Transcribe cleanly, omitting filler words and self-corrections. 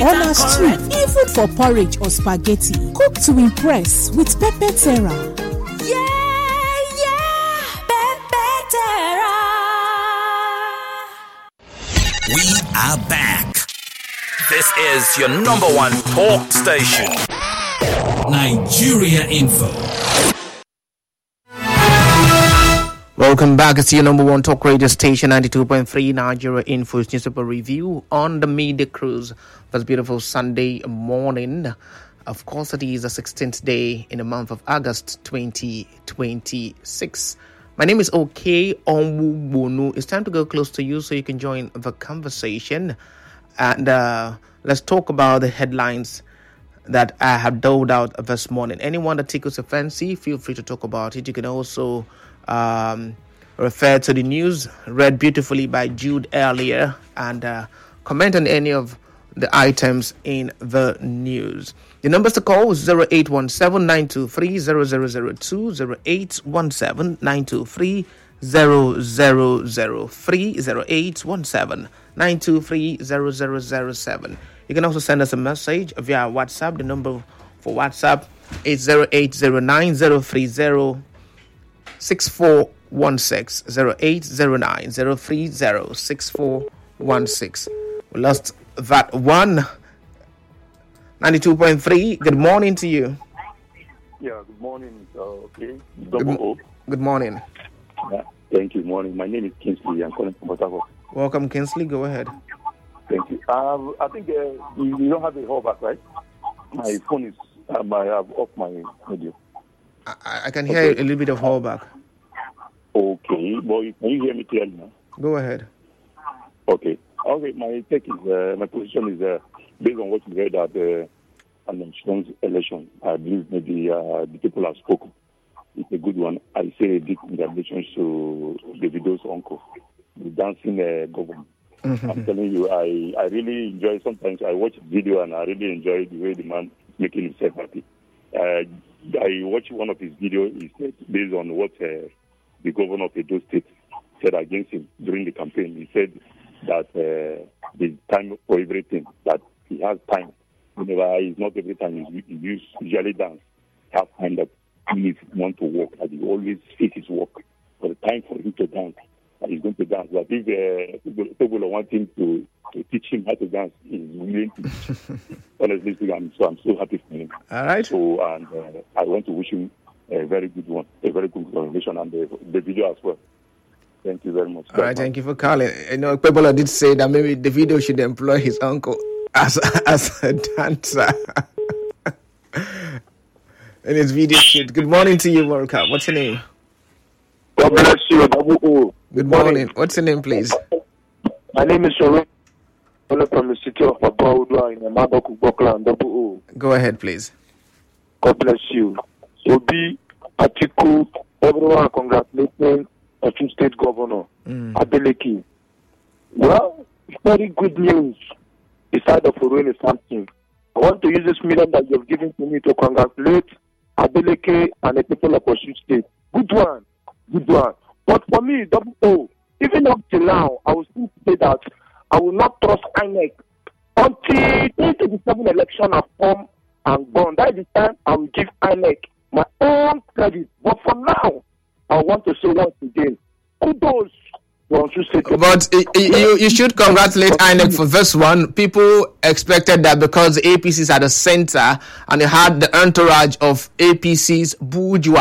on a stew, even for porridge or spaghetti. Cook to impress with Pepe Terra. Pepe Terra. We are back. This is your number one talk station. Nigeria Info. Welcome back. It's your number one talk radio station, 92.3 Nigeria Info's newspaper review on the media cruise for this beautiful Sunday morning. Of course, it is the 16th day in the month of August 2026. My name is OK Onwubonu. It's time to go close to you so you can join the conversation. And let's talk about the headlines that I have doled out this morning. Anyone that tickles your fancy, feel free to talk about it. You can also refer to the news read beautifully by Jude earlier and comment on any of the items in the news. The numbers to call is 0817-923-0002, 0817-923-0003, 0817-923-0007. You can also send us a message via WhatsApp. The number for WhatsApp is 0809-030-6416, 0809-030-6416. We lost that one. 92.3. Good morning to you. Yeah, good morning. Okay. Good morning. Yeah, thank you. Morning. My name is Kingsley. I'm calling from Port Harcourt. Welcome, Kingsley. Go ahead. Thank you. I think you don't have a callback, right? My phone is. I have off my radio. I can hear a little bit of callback. Okay. Well, can you hear me clearly now? Go ahead. Okay. Okay. My take is my position is based on what we heard at the Anon's election. I believe maybe the people have spoken. It's a good one. I say a big congratulations to Davido's uncle, the dancing government. Mm-hmm. I'm telling you, I really enjoy. Sometimes I watch video and I really enjoy the way the man is making himself happy. I watched one of his videos. He said based on what the governor of Edo State said against him during the campaign. He said that the time for everything, that he has time. Whenever it's not every time he usually dance, have time that he want to work, and he always fit his work. For the time for him to dance, and he's going to dance. But if people want him to teach him how to dance, he's willing to teach. Honestly speaking, I'm so happy for him. All right. So, and I want to wish him a very good one, a very good congratulations, and the video as well. Thank you very much. All right, thank you for calling. You know, people did say that maybe the video should employ his uncle as a dancer. In his video shoot. Good morning to you, World Cup. What's your name? God bless you, Double O. Good morning. What's your name, please? My name is Sharon. I'm from the city of Abaudwa in Amadoku, Bokland, Double O. Go ahead, please. God bless you. Obi, Atiku, everyone, congratulations, Osun State Governor, Adeleke. Well, very good news. Beside of following something. I want to use this medium that you have given to me to congratulate Adeleke and the people of Osun State. Good one. Good one. But for me, Double O, even up till now, I will still say that I will not trust INEC until 2027 election have come and gone. That is the time I will give INEC my own credit. But for now, I want to say once again, kudos. But you should congratulate INEC for this one. People expected that because the APCs are the center and they had the entourage of APCs bourgeois